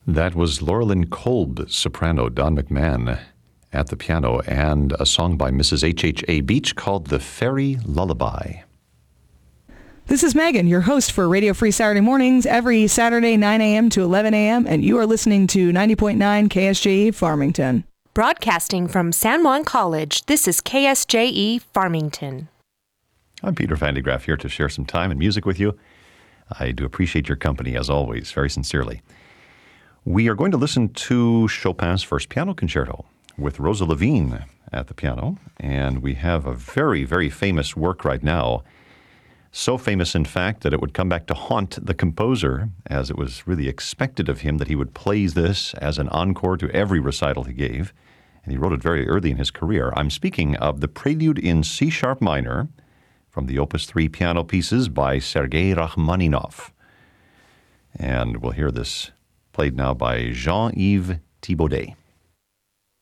That was Laurelyn Kolb, soprano, Don McMahon at the piano, and a song by Mrs. H.H.A. Beach called The Fairy Lullaby. This is Megan, your host for Radio Free Saturday Mornings, every Saturday 9 a.m. to 11 a.m., and you are listening to 90.9 KSJE Farmington. Broadcasting from San Juan College, this is KSJE Farmington. I'm Peter Van de Graaff here to share some time and music with you. I do appreciate your company, as always, very sincerely. We are going to listen to Chopin's First Piano Concerto with Rosa Levine at the piano, and we have a very, very famous work right now. So famous, in fact, that it would come back to haunt the composer, as it was really expected of him that he would play this as an encore to every recital he gave, and he wrote it very early in his career. I'm speaking of the Prelude in C-sharp minor from the Opus 3 piano pieces by Sergei Rachmaninoff. And we'll hear this played now by Jean-Yves Thibaudet.